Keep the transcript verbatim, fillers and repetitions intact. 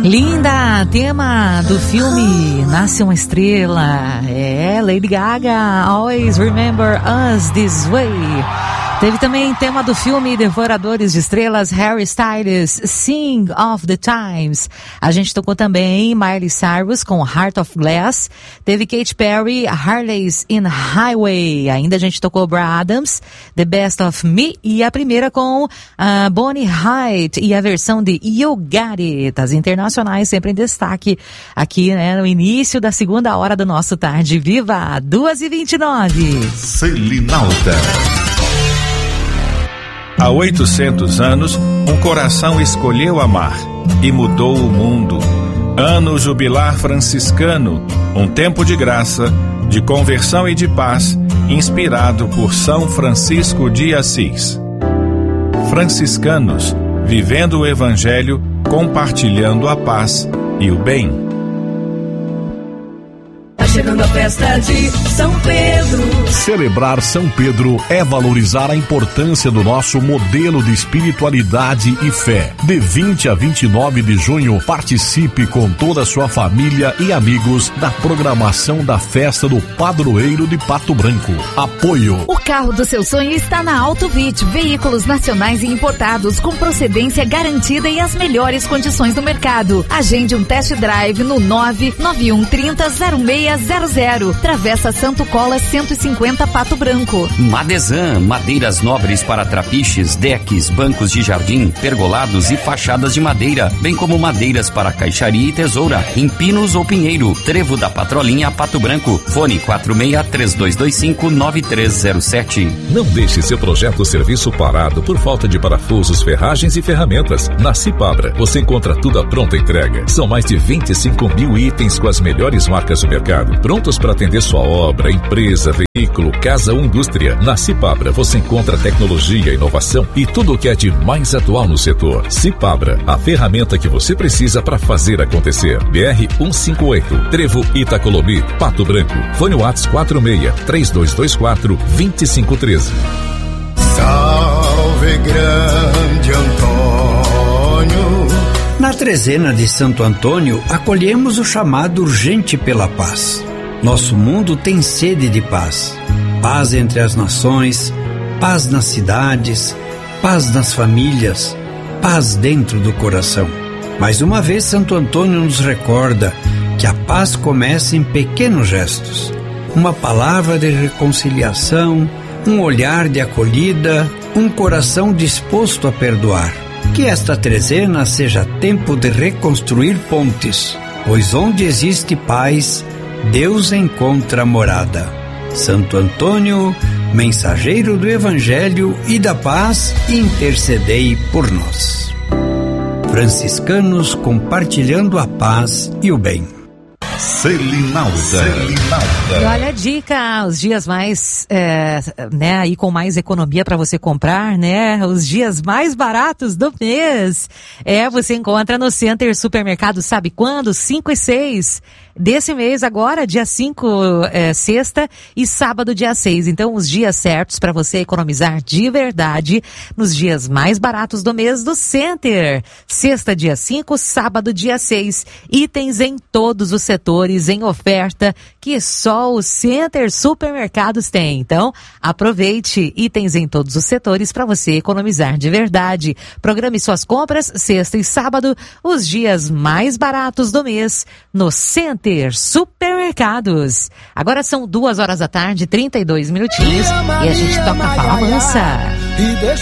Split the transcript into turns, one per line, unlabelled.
Linda, tema do filme Nasce uma Estrela. É, Lady Gaga, Always Remember Us This Way. Teve também tema do filme Devoradores de Estrelas, Harry Styles, Sing of the Times. A gente tocou também Miley Cyrus com Heart of Glass. Teve Katy Perry, Harley's in Highway. Ainda a gente tocou Brad Adams, The Best of Me. E a primeira com uh, Bonnie Raitt e a versão de You Got It. As internacionais sempre em destaque aqui, né, no início da segunda hora do nosso Tarde Viva, duas e vinte e nove.
Selinalta.
Há oitocentos anos, um coração escolheu amar e mudou o mundo. Ano jubilar franciscano, um tempo de graça, de conversão e de paz, inspirado por São Francisco de Assis. Franciscanos, vivendo o Evangelho, compartilhando a paz e o bem.
Chegando a festa de São Pedro.
Celebrar São Pedro é valorizar a importância do nosso modelo de espiritualidade e fé. De vinte a vinte e nove de junho, participe com toda a sua família e amigos da programação da festa do Padroeiro de Pato Branco. Apoio.
O carro do seu sonho está na Autovit, veículos nacionais e importados com procedência garantida e as melhores condições do mercado. Agende um test drive no nove nove um três zero seis zero zero. Travessa Santo Cola cento e cinquenta, Pato Branco.
Madesan, madeiras nobres para trapiches, decks, bancos de jardim, pergolados e fachadas de madeira, bem como madeiras para caixaria e tesoura, em Pinos ou Pinheiro. Trevo da Patrolinha, Pato Branco. Fone quatro seis três dois dois cinco nove três zero sete.
Não deixe seu projeto ou serviço parado por falta de parafusos, ferragens e ferramentas. Na Cipabra, você encontra tudo à pronta entrega. São mais de vinte e cinco mil itens com as melhores marcas do mercado, prontos para atender sua obra, empresa, veículo, casa ou indústria. Na Cipabra você encontra tecnologia, inovação e tudo o que é de mais atual no setor. Cipabra, a ferramenta que você precisa para fazer acontecer. B R cento e cinquenta e oito, Trevo Itacolomi, Pato Branco. Fone WhatsApp quatro seis três dois dois quatro dois cinco um três.
Salve grande Antônio. Na trezena de Santo Antônio, acolhemos o chamado urgente pela paz. Nosso mundo tem sede de paz. Paz entre as nações, paz nas cidades, paz nas famílias, paz dentro do coração. Mais uma vez, Santo Antônio nos recorda que a paz começa em pequenos gestos. Uma palavra de reconciliação, um olhar de acolhida, um coração disposto a perdoar. Que esta trezena seja tempo de reconstruir pontes, pois onde existe paz, Deus encontra morada. Santo Antônio, mensageiro do Evangelho e da paz, intercedei por nós. Franciscanos compartilhando a paz e o bem.
Selinalta.
E olha a dica, os dias mais, é, né, aí com mais economia para você comprar, né, os dias mais baratos do mês, é, você encontra no Center Supermercado, sabe quando? cinco e seis desse mês agora, dia cinco, é, sexta e sábado, dia seis. Então, os dias certos para você economizar de verdade nos dias mais baratos do mês do Center. Sexta, dia cinco, sábado, dia seis. Itens em todos os setores em oferta que só o Center Supermercados tem. Então, aproveite itens em todos os setores para você economizar de verdade. Programe suas compras sexta e sábado, os dias mais baratos do mês no Center Supermercados. Agora são duas horas da tarde, trinta e dois minutinhos, e a gente toca Fala Mansa.
E deixa